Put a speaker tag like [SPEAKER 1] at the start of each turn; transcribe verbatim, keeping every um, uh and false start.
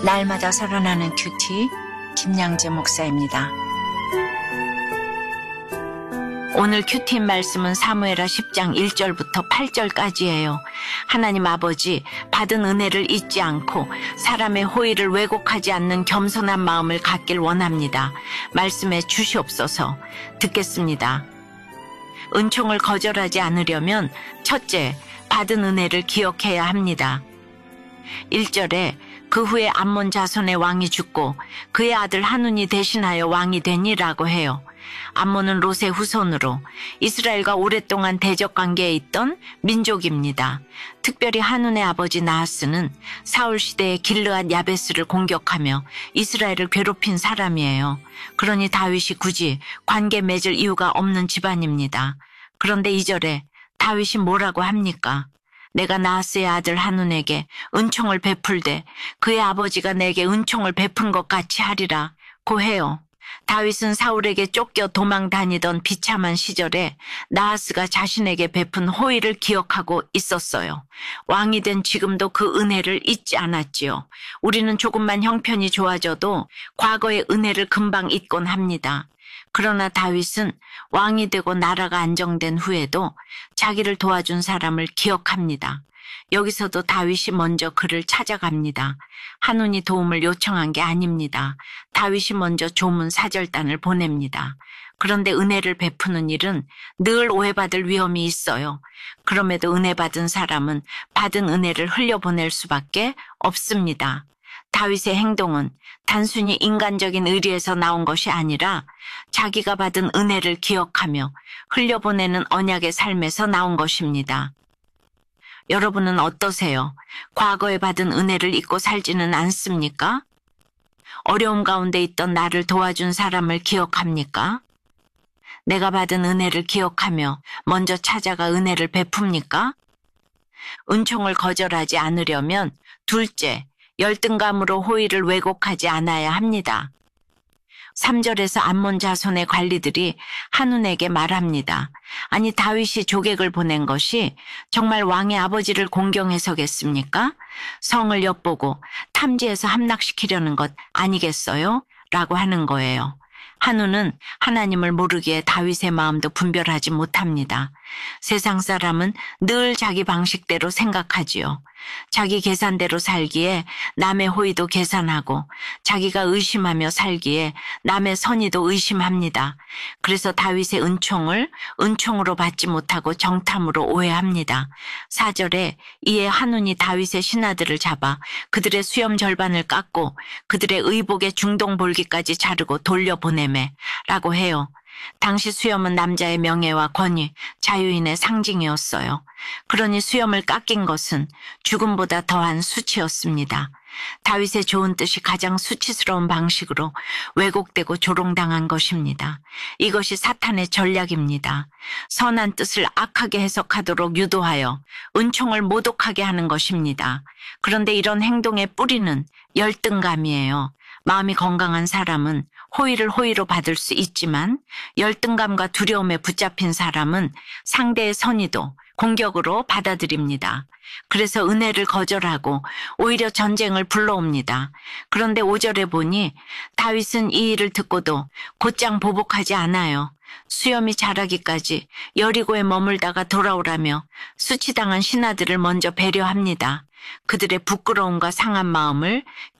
[SPEAKER 1] 날마다 살아나는 큐티 김양재 목사입니다. 오늘 큐티 말씀은 사무엘하 십 장 일 절부터 팔 절까지예요. 하나님 아버지, 받은 은혜를 잊지 않고 사람의 호의를 왜곡하지 않는 겸손한 마음을 갖길 원합니다. 말씀해 주시옵소서. 듣겠습니다. 은총을 거절하지 않으려면 첫째, 받은 은혜를 기억해야 합니다. 일 절에 그 후에 암몬 자손의 왕이 죽고 그의 아들 하눈이 대신하여 왕이 되니라고 해요. 암몬은 롯의 후손으로 이스라엘과 오랫동안 대적 관계에 있던 민족입니다. 특별히 하눈의 아버지 나하스는 사울 시대의 길르앗 야베스를 공격하며 이스라엘을 괴롭힌 사람이에요. 그러니 다윗이 굳이 관계 맺을 이유가 없는 집안입니다. 그런데 이 절에 다윗이 뭐라고 합니까? 내가 나하스의 아들 하눈에게 은총을 베풀되 그의 아버지가 내게 은총을 베푼 것 같이 하리라 고 해요. 다윗은 사울에게 쫓겨 도망 다니던 비참한 시절에 나하스가 자신에게 베푼 호의를 기억하고 있었어요. 왕이 된 지금도 그 은혜를 잊지 않았지요. 우리는 조금만 형편이 좋아져도 과거의 은혜를 금방 잊곤 합니다. 그러나 다윗은 왕이 되고 나라가 안정된 후에도 자기를 도와준 사람을 기억합니다. 여기서도 다윗이 먼저 그를 찾아갑니다. 하눈이 도움을 요청한 게 아닙니다. 다윗이 먼저 조문 사절단을 보냅니다. 그런데 은혜를 베푸는 일은 늘 오해받을 위험이 있어요. 그럼에도 은혜 받은 사람은 받은 은혜를 흘려보낼 수밖에 없습니다. 다윗의 행동은 단순히 인간적인 의리에서 나온 것이 아니라 자기가 받은 은혜를 기억하며 흘려보내는 언약의 삶에서 나온 것입니다. 여러분은 어떠세요? 과거에 받은 은혜를 잊고 살지는 않습니까? 어려움 가운데 있던 나를 도와준 사람을 기억합니까? 내가 받은 은혜를 기억하며 먼저 찾아가 은혜를 베풉니까? 은총을 거절하지 않으려면 둘째, 열등감으로 호의를 왜곡하지 않아야 합니다. 삼 절에서 암몬 자손의 관리들이 하눈에게 말합니다. 아니, 다윗이 조객을 보낸 것이 정말 왕의 아버지를 공경해서겠습니까? 성을 엿보고 탐지해서 함락시키려는 것 아니겠어요? 라고 하는 거예요. 하눈은 하나님을 모르기에 다윗의 마음도 분별하지 못합니다. 세상 사람은 늘 자기 방식대로 생각하지요. 자기 계산대로 살기에 남의 호의도 계산하고 자기가 의심하며 살기에 남의 선의도 의심합니다. 그래서 다윗의 은총을 은총으로 받지 못하고 정탐으로 오해합니다. 사 절에 이에 하눈이 다윗의 신하들을 잡아 그들의 수염 절반을 깎고 그들의 의복의 중동볼기까지 자르고 돌려보내매 라고 해요. 당시 수염은 남자의 명예와 권위, 자유인의 상징이었어요. 그러니 수염을 깎인 것은 죽음보다 더한 수치였습니다. 다윗의 좋은 뜻이 가장 수치스러운 방식으로 왜곡되고 조롱당한 것입니다. 이것이 사탄의 전략입니다. 선한 뜻을 악하게 해석하도록 유도하여 은총을 모독하게 하는 것입니다. 그런데 이런 행동의 뿌리는 열등감이에요. 마음이 건강한 사람은 호의를 호의로 받을 수 있지만 열등감과 두려움에 붙잡힌 사람은 상대의 선의도 공격으로 받아들입니다. 그래서 은혜를 거절하고 오히려 전쟁을 불러옵니다. 그런데 오 절에 보니 다윗은 이 일을 듣고도 곧장 보복하지 않아요. 수염이 자라기까지 여리고에 머물다가 돌아오라며 수치당한 신하들을 먼저 배려합니다. 그들의 부끄러움과 상한 마음을